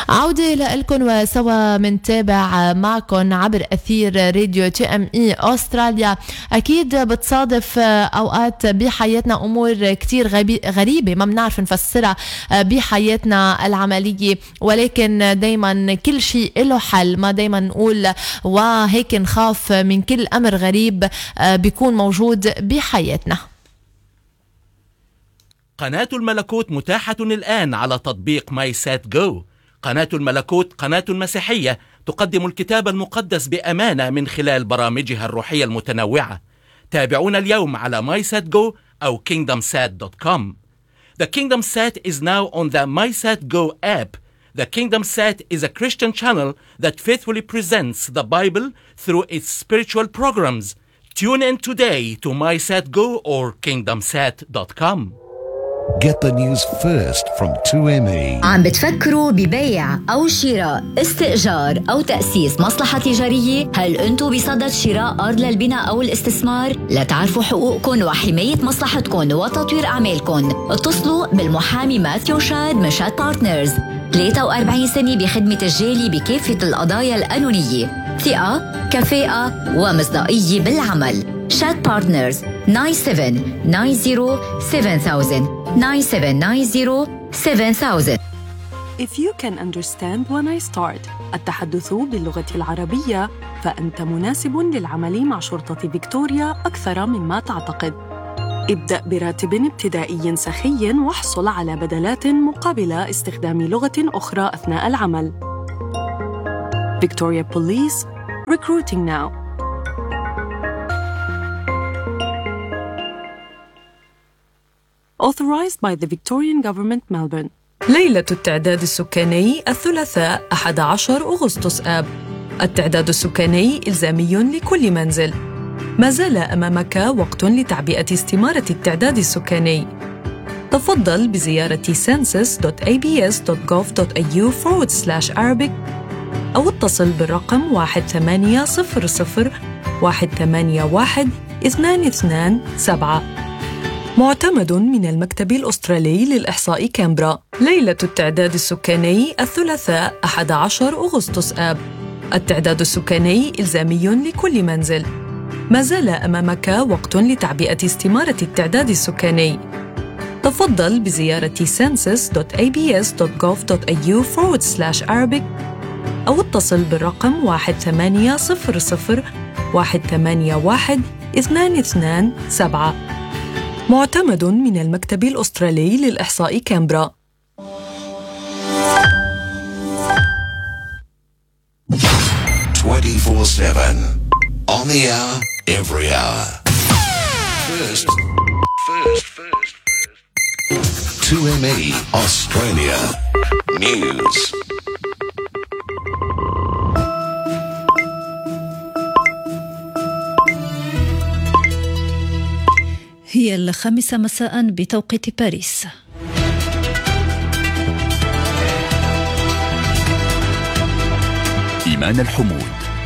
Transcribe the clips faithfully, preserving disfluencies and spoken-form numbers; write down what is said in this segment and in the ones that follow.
عودة لكم وسوا منتابع معكم عبر أثير راديو تي ام اي أستراليا. أكيد بتصادف أوقات بحياتنا أمور كتير غريبة ما بنعرف نفسرها بحياتنا العملية، ولكن دايما كل شيء له حل. ما دايما نقول وهيك نخاف من كل أمر غريب بيكون موجود بحياتنا. قناة الملكوت متاحة الآن على تطبيق ماي سات جو. قناة الملكوت قناة مسيحية تقدم الكتاب المقدس بأمانة من خلال برامجها الروحية المتنوعة. تابعونا اليوم على ماي سات جو أو كينغدم سات دوت كوم. The KingdomSat is now on the MySatGo app. The KingdomSat is a Christian channel that faithfully presents the Bible through its spiritual programs. Tune in today to MySatGo or kingdom sat dot com. Get the news first from two M E. عم بتفكروا ببيع أو شراء، استئجار أو تأسيس مصلحة تجارية؟ هل أنتوا بصدد شراء أرض للبناء أو الاستثمار؟ لتعرفوا حقوقكم وحماية مصلحتكم وتطوير أعمالكم، اتصلوا بالمحامي ماثيو شاد من شاد بارتنرز. ثلاثة وأربعين سنة بخدمة الجالي بكافة القضايا القانونية، ثقة، كفاءة ومصداقية بالعمل. شاد بارتنرز nine seven nine zero seven thousand nine seven nine zero seven thousand. If you can understand when I start التحدث باللغة العربية فأنت مناسب للعمل مع شرطة فيكتوريا أكثر مما تعتقد. ابدأ براتب ابتدائي سخي واحصل على بدلات مقابل استخدام لغة أخرى أثناء العمل. Victoria Police Recruiting now. Authorized by the Victorian Government Melbourne. ليلة التعداد السكاني الثلاثاء أحد عشر أغسطس آب. التعداد السكاني إلزامي لكل منزل. ما زال أمامك وقت لتعبئة استمارة التعداد السكاني. تفضل بزيارة census dot a b s dot gov dot a u forward slash arabic أو اتصل بالرقم واحد ثمانية صفر صفر واحد ثمانية واحد اثنان اثنان سبعة. معتمد من المكتب الأسترالي للإحصاء كامبرا. ليلة التعداد السكاني الثلاثاء أحد عشر أغسطس آب. التعداد السكاني إلزامي لكل منزل. ما زال أمامك وقت لتعبئة استمارة التعداد السكاني. تفضل بزيارة census dot a b s dot gov dot a u forward slash arabic أو اتصل بالرقم واحد ثمانية صفر صفر واحد ثمانية واحد اثنان اثنان سبعة. معتمد من المكتب الأسترالي للإحصاء كامبرا. twenty-four seven on the hour, every hour. First, first, first, first. two M E Australia News. هي الخامسة مساء بتوقيت باريس. إيمان الحمود.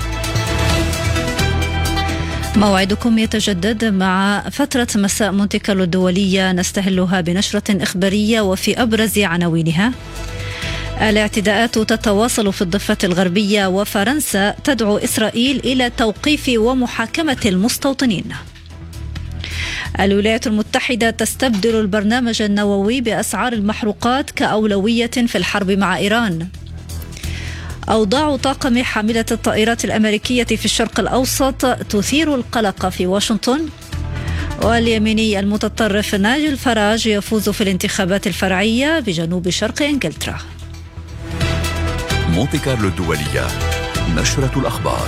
موعدكم يتجدد مع فترة مساء مونتي كارلو الدولية، نستهلها بنشرة إخبارية وفي أبرز عناوينها: الاعتداءات تتواصل في الضفة الغربية وفرنسا تدعو إسرائيل إلى توقيف ومحاكمة المستوطنين. الولايات المتحدة تستبدل البرنامج النووي بأسعار المحروقات كأولوية في الحرب مع إيران. أوضاع طاقم حاملة الطائرات الأمريكية في الشرق الأوسط تثير القلق في واشنطن. واليميني المتطرف ناجل فراج يفوز في الانتخابات الفرعية بجنوب شرق إنجلترا. مونتي كارلو الدولية، نشرة الأخبار.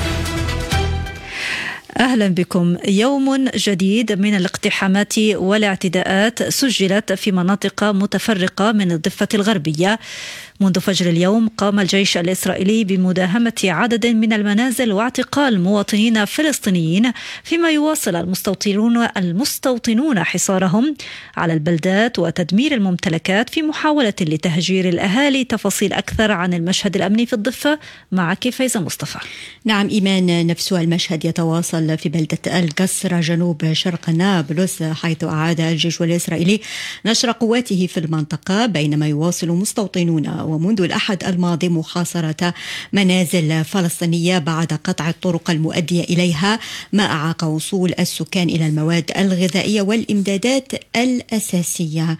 أهلا بكم. يوم جديد من الاقتحامات والاعتداءات سجلت في مناطق متفرقة من الضفة الغربية. منذ فجر اليوم قام الجيش الإسرائيلي بمداهمة عدد من المنازل واعتقال مواطنين فلسطينيين، فيما يواصل المستوطنون المستوطنون حصارهم على البلدات وتدمير الممتلكات في محاولة لتهجير الأهالي. تفاصيل أكثر عن المشهد الأمني في الضفة معك فايزة مصطفى. نعم إيمان، نفس المشهد يتواصل وصل في بلدة القصر جنوب شرق نابلس، حيث أعاد الجيش الإسرائيلي نشر قواته في المنطقة، بينما يواصل مستوطنون ومنذ الأحد الماضي محاصرة منازل فلسطينية بعد قطع الطرق المؤدية إليها، ما أعاق وصول السكان إلى المواد الغذائية والإمدادات الأساسية.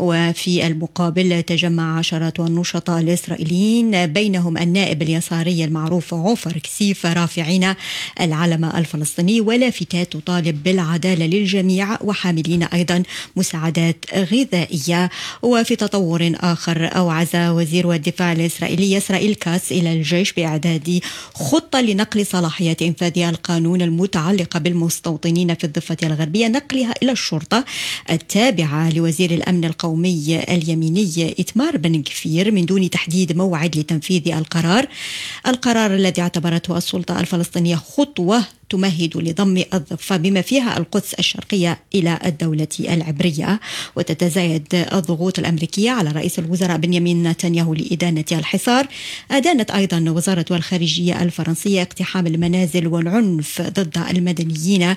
وفي المقابل تجمع عشرات النشطاء الإسرائيليين بينهم النائب اليساري المعروف عوفر كسيف رافعين العلم الفلسطيني ولافتات تطالب بالعدالة للجميع، وحاملين أيضا مساعدات غذائية. وفي تطور آخر أوعز وزير الدفاع الإسرائيلي إسرائيل كاتس إلى الجيش بإعداد خطة لنقل صلاحية إنفاذ القانون المتعلقة بالمستوطنين في الضفة الغربية، نقلها إلى الشرطة التابعة لوزير الأمن القومي اليميني إتمار بن غفير من دون تحديد موعد لتنفيذ القرار القرار الذي اعتبرته السلطة الفلسطينية خطوة تمهد لضم الضفة بما فيها القدس الشرقية إلى الدولة العبرية. وتتزايد الضغوط الأمريكية على رئيس الوزراء بنيامين نتنياهو لإدانة الحصار. أدانت أيضا وزارة الخارجية الفرنسية اقتحام المنازل والعنف ضد المدنيين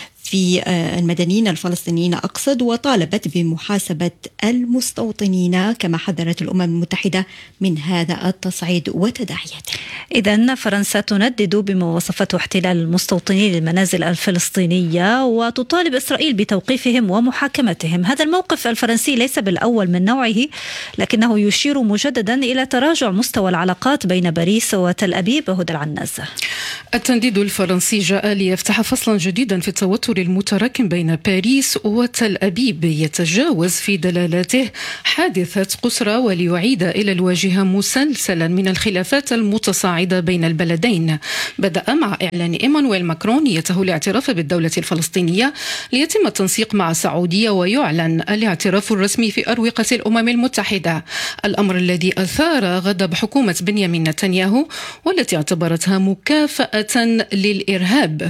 في المدنيين الفلسطينيين أقصد، وطالبت بمحاسبة المستوطنين، كما حذرت الأمم المتحدة من هذا التصعيد وتداعياته. إذن فرنسا تندد بما وصفته احتلال المستوطنين للمنازل الفلسطينية، وتطالب إسرائيل بتوقيفهم ومحاكمتهم. هذا الموقف الفرنسي ليس بالأول من نوعه، لكنه يشير مجددا إلى تراجع مستوى العلاقات بين باريس وتل أبيب. هدى العنازة. التنديد الفرنسي جاء ليفتح فصلا جديدا في التوتر المتراكم بين باريس وتل أبيب، يتجاوز في دلالاته حادثة قسرى وليعيد إلى الواجهة مسلسلا من الخلافات المتصاعدة بين البلدين. بدأ مع إعلان إيمانويل ماكرون نيته الاعتراف بالدولة الفلسطينية ليتم التنسيق مع السعودية ويعلن الاعتراف الرسمي في أروقة الأمم المتحدة، الأمر الذي أثار غضب حكومة بنيامين نتنياهو والتي اعتبرتها مكافأة للإرهاب،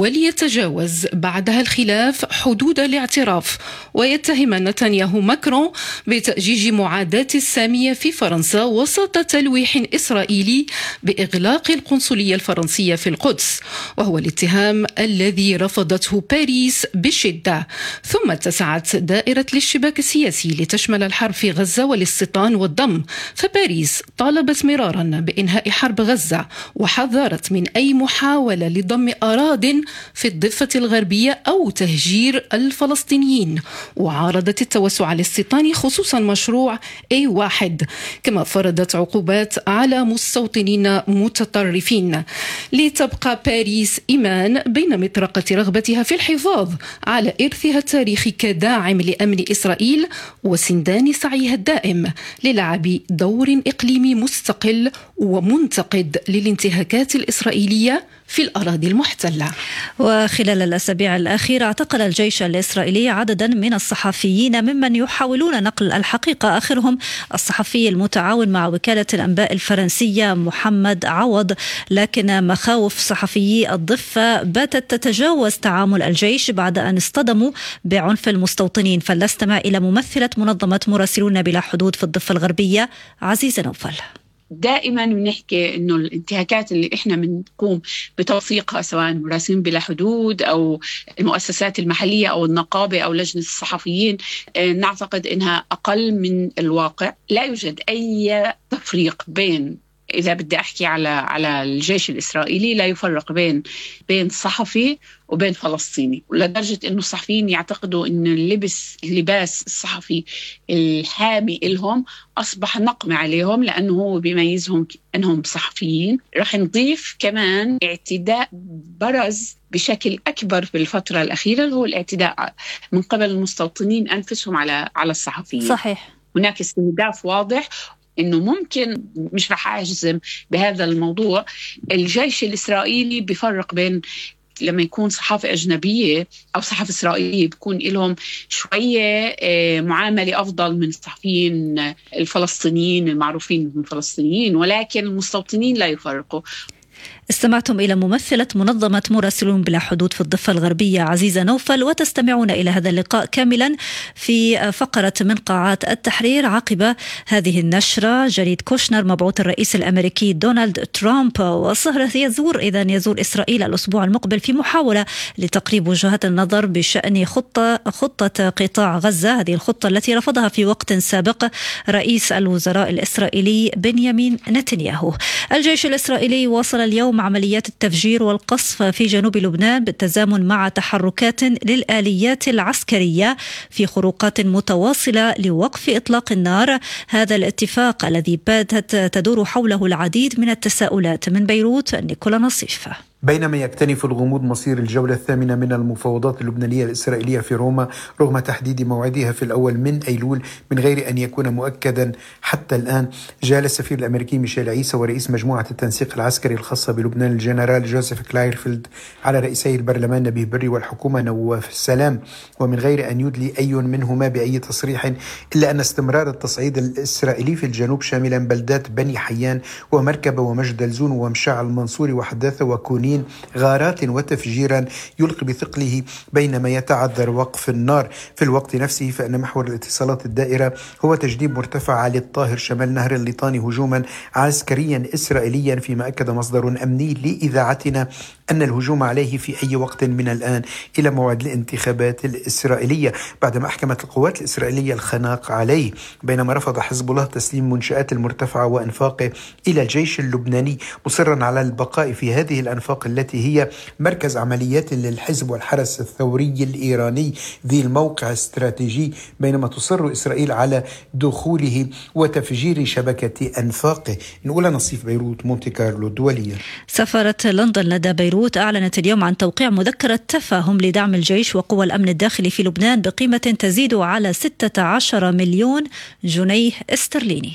وليتجاوز بعدها الخلاف حدود الاعتراف. ويتهم نتنياهو ماكرون بتأجيج معاداة السامية في فرنسا وسط تلويح إسرائيلي بإغلاق القنصلية الفرنسية في القدس، وهو الاتهام الذي رفضته باريس بشدة. ثم اتسعت دائرة الاشتباك السياسي لتشمل الحرب في غزة والاستيطان والضم، فباريس طالبت مرارا بإنهاء حرب غزة وحذرت من أي محاولة لضم أراضٍ في الضفة الغربية أو تهجير الفلسطينيين، وعارضت التوسع الاستيطاني خصوصا مشروع إيه واحد، كما فرضت عقوبات على مستوطنين متطرفين. لتبقى باريس إيمان بين مطرقة رغبتها في الحفاظ على إرثها التاريخي كداعم لأمن إسرائيل وسندان سعيها الدائم للعب دور إقليمي مستقل ومنتقد للانتهاكات الإسرائيلية في الأراضي المحتلة. وخلال الأسابيع الأخيرة اعتقل الجيش الإسرائيلي عددا من الصحفيين ممن يحاولون نقل الحقيقة، آخرهم الصحفي المتعاون مع وكالة الأنباء الفرنسية محمد عوض. لكن مخاوف صحفيي الضفة باتت تتجاوز تعامل الجيش بعد أن اصطدموا بعنف المستوطنين. فلنستمع إلى ممثلة منظمة مراسلون بلا حدود في الضفة الغربية عزيزة نوفل. دائما بنحكي انه الانتهاكات اللي احنا بنقوم بتوثيقها سواء مراسلين بلا حدود او المؤسسات المحليه او النقابه او لجنه الصحفيين، نعتقد انها اقل من الواقع. لا يوجد اي تفريق بين، إذا بدي أحكي على على الجيش الإسرائيلي، لا يفرق بين بين صحفي وبين فلسطيني، لدرجة إنه الصحفيين يعتقدوا إن اللبس لباس الصحفي الحامي إلهم أصبح نقمة عليهم لأنه هو بيميزهم أنهم صحفيين. رح نضيف كمان اعتداء برز بشكل أكبر في الفترة الأخيرة، اللي هو الاعتداء من قبل المستوطنين أنفسهم على على الصحفيين. صحيح. هناك استهداف واضح إنه ممكن، مش رح أجزم بهذا الموضوع، الجيش الإسرائيلي بيفرق بين لما يكون صحافة أجنبية أو صحافة إسرائيلية بيكون لهم شوية معاملة أفضل من الصحفيين الفلسطينيين المعروفين هم فلسطينيين، ولكن المستوطنين لا يفرقوا. استمعتم إلى ممثلة منظمة مراسلون بلا حدود في الضفة الغربية عزيزة نوفل، وتستمعون إلى هذا اللقاء كاملا في فقرة من قاعات التحرير. عقب هذه النشرة جريد كوشنر مبعوث الرئيس الأمريكي دونالد ترامب وصهر يزور إذن يزور إسرائيل الأسبوع المقبل في محاولة لتقريب وجهات النظر بشأن خطة خطة قطاع غزة، هذه الخطة التي رفضها في وقت سابق رئيس الوزراء الإسرائيلي بنيامين نتنياهو. الجيش الإسرائيلي واصل اليوم عمليات التفجير والقصف في جنوب لبنان بالتزامن مع تحركات للآليات العسكرية في خروقات متواصلة لوقف إطلاق النار. هذا الاتفاق الذي باتت تدور حوله العديد من التساؤلات. من بيروت نيكولا نصيف. بينما يكتنف الغموض مصير الجولة الثامنة من المفاوضات اللبنانية الإسرائيلية في روما رغم تحديد موعدها في الأول من أيلول من غير أن يكون مؤكدا حتى الآن، جال السفير الأمريكي ميشيل عيسى ورئيس مجموعة التنسيق العسكري الخاصة بلبنان الجنرال جوزيف كلايرفيلد على رئيسي البرلمان نبيه بري والحكومة نواف السلام، ومن غير أن يدلي أي منهما بأي تصريح إلا أن استمرار التصعيد الإسرائيلي في الجنوب شاملا بلدات بني حيان ومركبة ومجد الزون ومشاع المنصوري وحداثة وكونين غارات وتفجيرا يلقي بثقله بينما يتعذر وقف النار. في الوقت نفسه فإن محور الاتصالات الدائرة هو تجديد مرتفع علي الطاهر شمال نهر الليطاني هجوما عسكريا إسرائيليا، فيما أكد مصدر أمني لإذاعتنا أن الهجوم عليه في أي وقت من الآن إلى موعد الانتخابات الإسرائيلية، بعدما أحكمت القوات الإسرائيلية الخناق عليه، بينما رفض حزب الله تسليم منشآت المرتفعة وإنفاقه إلى الجيش اللبناني، مصرا على البقاء في هذه الأنفاق التي هي مركز عمليات للحزب والحرس الثوري الإيراني ذي الموقع الاستراتيجي، بينما تصر إسرائيل على دخوله وتفجير شبكة أنفاقه. نقول نصيف بيروت مونتي كارلو الدولية. سفارة لندن لدى بيروت أعلنت اليوم عن توقيع مذكرة تفاهم لدعم الجيش وقوى الأمن الداخلي في لبنان بقيمة تزيد على ستة عشر مليون جنيه استرليني.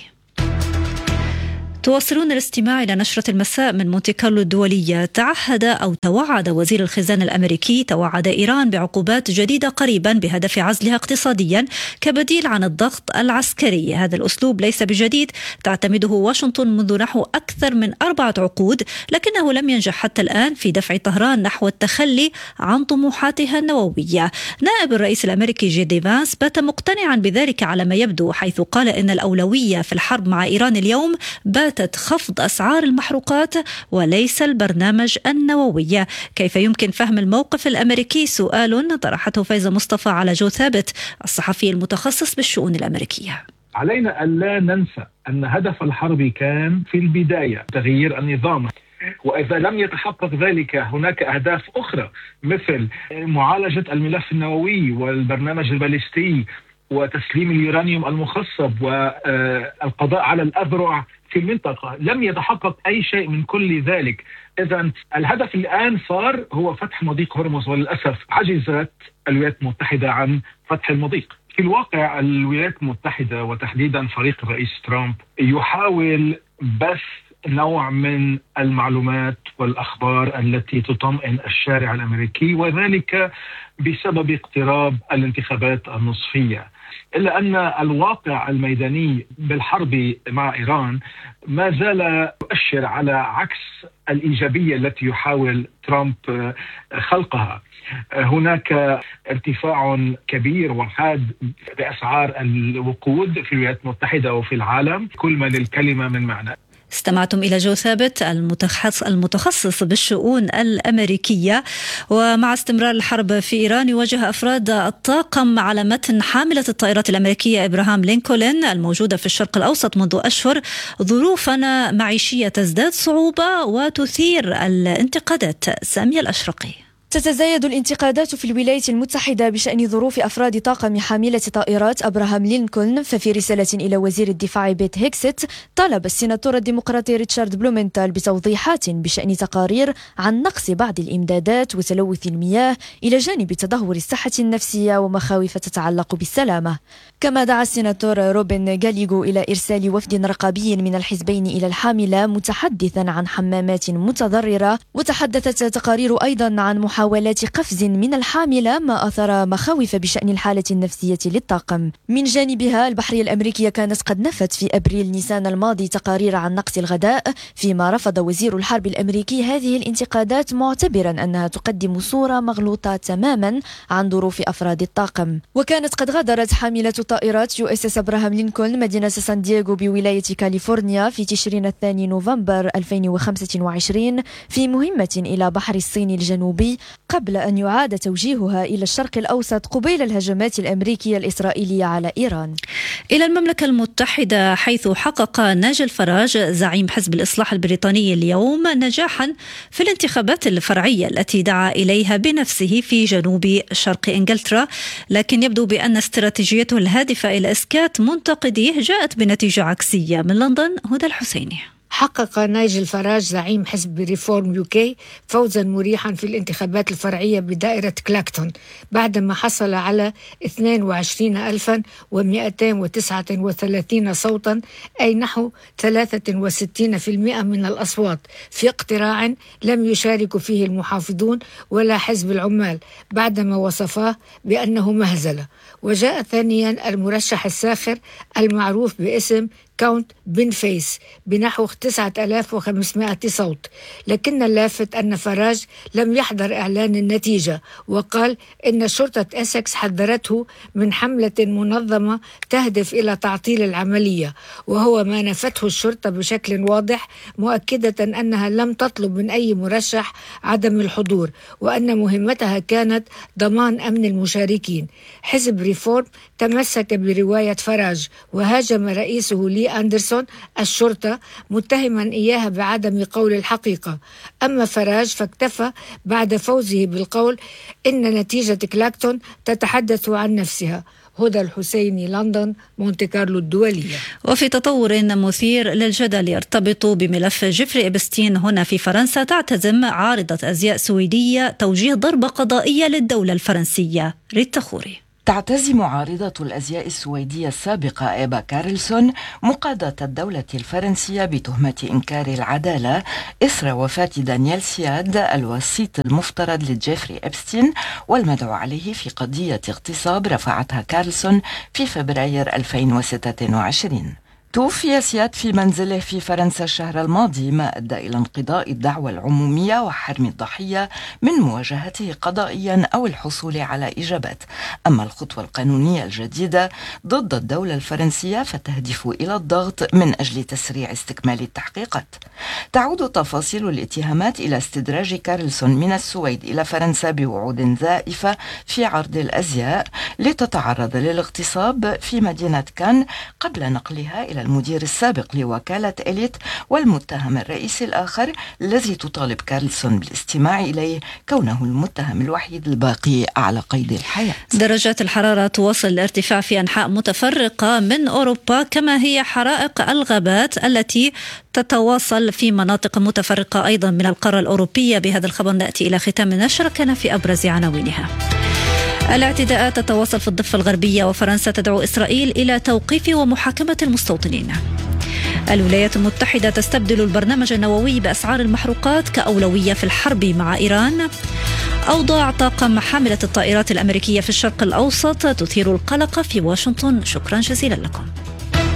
تواصلون الاستماع إلى نشرة المساء من مونتي كارلو الدولية. تعهد أو توعد وزير الخزانة الأمريكي توعد إيران بعقوبات جديدة قريبا بهدف عزلها اقتصاديا كبديل عن الضغط العسكري. هذا الأسلوب ليس بجديد، تعتمده واشنطن منذ نحو أكثر من أربعة عقود، لكنه لم ينجح حتى الآن في دفع طهران نحو التخلي عن طموحاتها النووية. نائب الرئيس الأمريكي جي دي فانس بات مقتنعا بذلك على ما يبدو، حيث قال إن الأولوية في الحرب مع إيران اليوم بات خفض أسعار المحروقات وليس البرنامج النووي. كيف يمكن فهم الموقف الأمريكي؟ سؤال طرحته فايزة مصطفى على جو ثابت الصحفي المتخصص بالشؤون الأمريكية. علينا ألا ننسى أن هدف الحرب كان في البداية تغيير النظام، وإذا لم يتحقق ذلك هناك أهداف أخرى مثل معالجة الملف النووي والبرنامج الباليستي وتسليم اليورانيوم المخصب والقضاء على الأذرع في المنطقة. لم يتحقق أي شيء من كل ذلك. إذن الهدف الآن صار هو فتح مضيق هرمز، وللأسف عجزت الولايات المتحدة عن فتح المضيق. في الواقع الولايات المتحدة وتحديدا فريق الرئيس ترامب يحاول بث نوع من المعلومات والأخبار التي تطمئن الشارع الأمريكي، وذلك بسبب اقتراب الانتخابات النصفية. إلا أن الواقع الميداني بالحرب مع إيران ما زال يؤشر على عكس الإيجابية التي يحاول ترامب خلقها. هناك ارتفاع كبير وحاد بأسعار الوقود في الولايات المتحدة وفي العالم، كل ما للكلمة من معنى. استمعتم إلى جو ثابت المتخصص, المتخصص بالشؤون الأمريكية. ومع استمرار الحرب في إيران يواجه أفراد الطاقم على متن حاملة الطائرات الأمريكية إبراهام لينكولن الموجودة في الشرق الأوسط منذ أشهر ظروفا معيشية تزداد صعوبة وتثير الانتقادات. سامية الأشرقي. تتزايد الانتقادات في الولايات المتحدة بشأن ظروف أفراد طاقم حاملة طائرات أبراهام لينكولن. ففي رسالة إلى وزير الدفاع بيت هيكست طالب السيناتور الديمقراطي ريتشارد بلومنتال بتوضيحات بشأن تقارير عن نقص بعض الإمدادات وتلوث المياه إلى جانب تدهور الصحة النفسية ومخاوف تتعلق بالسلامة. كما دعا السيناتور روبن غاليغو إلى إرسال وفد رقابي من الحزبين إلى الحاملة متحدثا عن حمامات متضررة. وتحدثت تقارير أيضا عن محاولة محاولات قفز من الحاملة، ما أثار مخاوف بشأن الحالة النفسية للطاقم. من جانبها البحرية الأمريكية كانت قد نفت في أبريل نيسان الماضي تقارير عن نقص الغذاء، فيما رفض وزير الحرب الأمريكي هذه الانتقادات معتبرا أنها تقدم صورة مغلوطة تماما عن ظروف أفراد الطاقم. وكانت قد غادرت حاملة طائرات يو اس اس ابراهام لينكولن مدينة سان دييغو بولاية كاليفورنيا في تشرين الثاني نوفمبر ألفين وخمسة وعشرين في مهمة إلى بحر الصين الجنوبي، قبل أن يعاد توجيهها إلى الشرق الأوسط قبيل الهجمات الأمريكية الإسرائيلية على إيران. إلى المملكة المتحدة، حيث حقق ناجل فراج زعيم حزب الإصلاح البريطاني اليوم نجاحا في الانتخابات الفرعية التي دعا إليها بنفسه في جنوب شرق إنجلترا، لكن يبدو بأن استراتيجيته الهادفة إلى إسكات منتقديه جاءت بنتيجة عكسية. من لندن هدى الحسيني. حقق نايجل فراج زعيم حزب ريفورم يوكي فوزا مريحا في الانتخابات الفرعية بدائرة كلاكتون بعدما حصل على اثنين وعشرين ألفا ومئتين وتسعة وثلاثين صوتا، أي نحو ثلاثة وستين بالمئة من الأصوات، في اقتراع لم يشارك فيه المحافظون ولا حزب العمال بعدما وصفاه بأنه مهزلة. وجاء ثانيا المرشح الساخر المعروف باسم كاونت بن فيس بنحو تسعة آلاف وخمسمائة صوت، لكن اللافت أن فراج لم يحضر إعلان النتيجة، وقال إن شرطة إسكس حذرته من حملة منظمة تهدف إلى تعطيل العملية، وهو ما نفته الشرطة بشكل واضح، مؤكدة أنها لم تطلب من أي مرشح عدم الحضور، وأن مهمتها كانت ضمان أمن المشاركين. حزب ريفورم تمسك برواية فراج وهاجم رئيسه لي أندرسون الشرطة متهما إياها بعدم قول الحقيقة. أما فراج فاكتفى بعد فوزه بالقول إن نتيجة كلاكتون تتحدث عن نفسها. هدى الحسيني، لندن، مونتي كارلو الدولية. وفي تطور مثير للجدل يرتبط بملف جيفري إبستين هنا في فرنسا، تعتزم عارضة أزياء سويدية توجيه ضربة قضائية للدولة الفرنسية. ريتا خوري. تعتزم عارضة الأزياء السويدية السابقة إيبا كارلسون مقاضاة الدولة الفرنسية بتهمة إنكار العدالة إثر وفاة دانيال سياد الوسيط المفترض لجيفري إبستين والمدعو عليه في قضية اغتصاب رفعتها كارلسون في فبراير ألفين وستة وعشرين. توفي سياد في منزله في فرنسا الشهر الماضي، ما أدى إلى انقضاء الدعوى العمومية وحرم الضحية من مواجهته قضائيا أو الحصول على إجابات. أما الخطوة القانونية الجديدة ضد الدولة الفرنسية فتهدف إلى الضغط من أجل تسريع استكمال التحقيقات. تعود تفاصيل الاتهامات إلى استدراج كارلسون من السويد إلى فرنسا بوعود زائفة في عرض الأزياء لتتعرض للاغتصاب في مدينة كان قبل نقلها إلى المدير السابق لوكالة إليت والمتهم الرئيسي الآخر الذي تطالب كارلسون بالاستماع إليه كونه المتهم الوحيد الباقي على قيد الحياة. درجات الحرارة تواصل الارتفاع في أنحاء متفرقة من أوروبا، كما هي حرائق الغابات التي تتواصل في مناطق متفرقة أيضا من القارة الأوروبية. بهذا الخبر نأتي إلى ختام النشرة، كان في أبرز عناوينها: الاعتداءات تتواصل في الضفة الغربية وفرنسا تدعو إسرائيل إلى توقيف ومحاكمة المستوطنين. الولايات المتحدة تستبدل البرنامج النووي بأسعار المحروقات كأولوية في الحرب مع إيران. أوضاع طاقم حاملة الطائرات الأمريكية في الشرق الأوسط تثير القلق في واشنطن. شكرا جزيلا لكم.